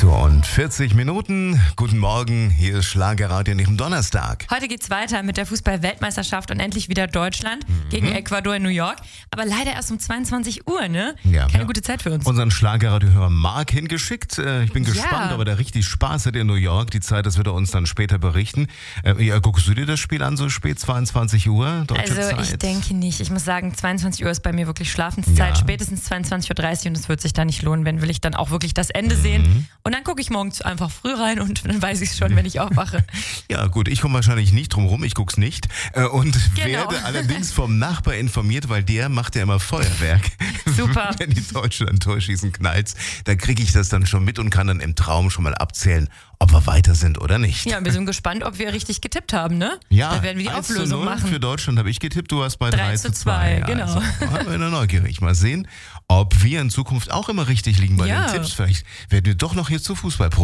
6:40 Guten Morgen, hier ist Schlagerradio an diesem Donnerstag. Heute geht's weiter mit der Fußball-Weltmeisterschaft und endlich wieder Deutschland gegen Ecuador in New York. Aber leider erst um 22 Uhr, ne? Ja, Keine gute Zeit für uns. Unseren Schlagerradio-Hörer Marc hingeschickt. Ich bin gespannt, ob er da richtig Spaß hat in New York. Die Zeit, das wird er uns dann später berichten. Guckst du dir das Spiel an, so spät, 22 Uhr, deutsche Zeit? Also ich denke nicht. Ich muss sagen, 22 Uhr ist bei mir wirklich Schlafenszeit. Spätestens 22:30 Uhr und es wird sich da nicht lohnen. Wenn will ich dann auch wirklich das Ende sehen. Und dann gucke ich morgens einfach früh rein und dann weiß ich es schon, wenn ich aufwache. Ja gut, ich komme wahrscheinlich nicht drum rum, ich guck's nicht. Und werde allerdings vom Nachbar informiert, weil der macht ja immer Feuerwerk. Super. Wenn die Deutschen ein Tor schießen, knallt's. Da kriege ich das dann schon mit und kann dann im Traum schon mal abzählen, ob wir weiter sind oder nicht. Ja, wir sind gespannt, ob wir richtig getippt haben, ne? Ja, da werden wir die Auflösung 1:0 machen. Für Deutschland habe ich getippt, du hast bei 3:2, Ja, genau. Also, wir sind neugierig. Mal sehen, ob wir in Zukunft auch immer richtig liegen bei den Tipps. Vielleicht werden wir doch noch hier zu Fußballprofis.